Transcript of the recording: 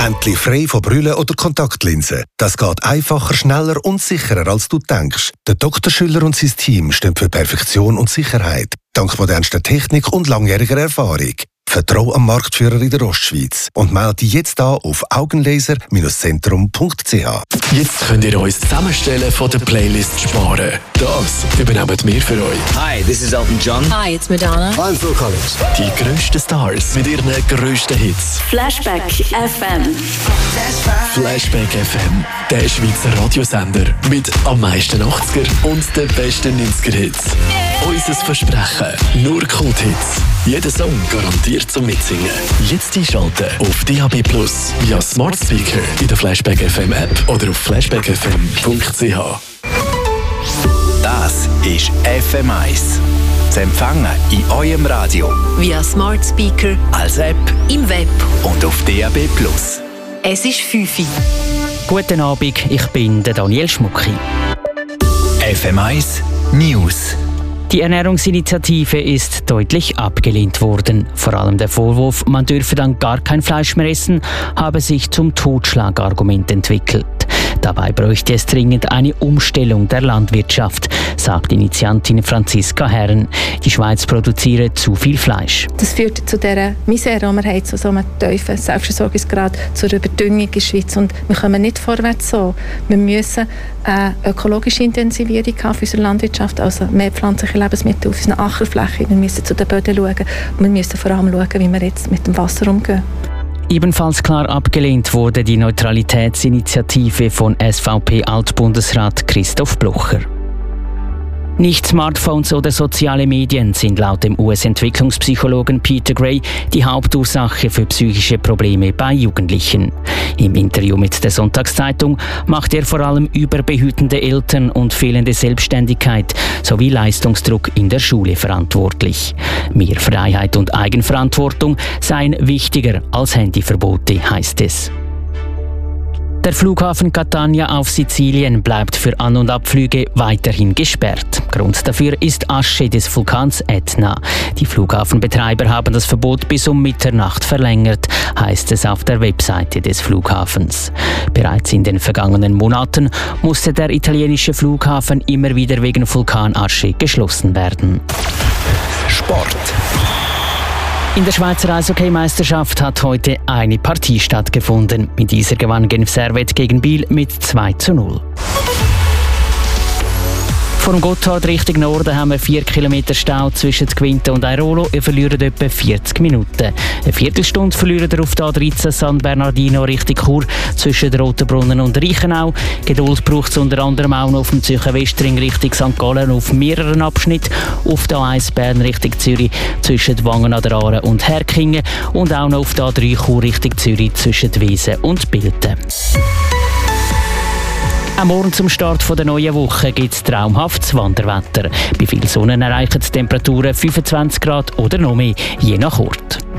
Endlich frei von Brille oder Kontaktlinsen. Das geht einfacher, schneller und sicherer, als du denkst. Der Dr. Schüller und sein Team stehen für Perfektion und Sicherheit. Dank modernster Technik und langjähriger Erfahrung. Vertrau am Marktführer in der Ostschweiz und melde dich jetzt an auf augenlaser-zentrum.ch. Jetzt könnt ihr uns zusammenstellen von der Playlist sparen. Das übernehmen wir für euch. Hi, this is Elton John. Hi, it's Madonna. I'm Phil Collins. Die grössten Stars mit ihren grössten Hits. Flashback FM. Flashback FM, der Schweizer Radiosender mit am meisten 80er und den besten 90er-Hits. Unser Versprechen, nur Kulthits. Jeder Song garantiert zum Mitsingen. Jetzt einschalten auf DAB+ via Smart Speaker in der Flashback FM App oder auf flashbackfm.ch. Das ist FM1. Zu empfangen in eurem Radio, Via Smart Speaker, als App im Web. und auf DAB+. Es ist 5 Uhr. Guten Abend, ich bin der Daniel Schmucki. FM1 News. Die Ernährungsinitiative ist deutlich abgelehnt worden. Vor allem der Vorwurf, man dürfe dann gar kein Fleisch mehr essen, habe sich zum Totschlagargument entwickelt. Dabei bräuchte es dringend eine Umstellung der Landwirtschaft, sagt Initiantin Franziska Herren. Die Schweiz produziere zu viel Fleisch. Das führt zu dieser Misere, die wir haben, zu so einem tiefen Selbstversorgungsgrad, zur Überdüngung in der Schweiz. Und wir kommen nicht vorwärts so. Wir müssen eine ökologische Intensivierung haben für unsere Landwirtschaft, also mehr pflanzliche Lebensmittel auf unseren Ackerflächen. Wir müssen zu den Böden schauen und wir müssen vor allem schauen, wie wir jetzt mit dem Wasser umgehen. Ebenfalls klar abgelehnt wurde die Neutralitätsinitiative von SVP-Altbundesrat Christoph Blocher. Nicht Smartphones oder soziale Medien sind laut dem US-Entwicklungspsychologen Peter Gray die Hauptursache für psychische Probleme bei Jugendlichen. Im Interview mit der Sonntagszeitung macht er vor allem überbehütende Eltern und fehlende Selbstständigkeit sowie Leistungsdruck in der Schule verantwortlich. Mehr Freiheit und Eigenverantwortung seien wichtiger als Handyverbote, heißt es. Der Flughafen Catania auf Sizilien bleibt für An- und Abflüge weiterhin gesperrt. Grund dafür ist Asche des Vulkans Etna. Die Flughafenbetreiber haben das Verbot bis um Mitternacht verlängert, heißt es auf der Webseite des Flughafens. Bereits in den vergangenen Monaten musste der italienische Flughafen immer wieder wegen Vulkanasche geschlossen werden. Sport. In der Schweizer Eishockey-Meisterschaft hat heute eine Partie stattgefunden. Mit dieser gewann Genf Servette gegen Biel mit 2:0. Vom Gotthard Richtung Norden haben wir 4 Kilometer Stau zwischen Quinte und Airolo. Ihr verliert etwa 40 Minuten. Eine Viertelstunde verliert ihr auf der A13 San Bernardino Richtung Chur zwischen Rotenbrunnen und Reichenau. Geduld braucht es unter anderem auch noch auf dem Zürcher Westring Richtung St. Gallen auf mehreren Abschnitten. Auf der A1 Bern Richtung Zürich zwischen Wangen an der Aare und Herkingen. Und auch noch auf der A3 Chur Richtung Zürich zwischen Wiesen und Bilten. Am Morgen zum Start der neuen Woche gibt es traumhaftes Wanderwetter. Bei viel Sonne erreichen die Temperaturen 25 Grad oder noch mehr, je nach Ort.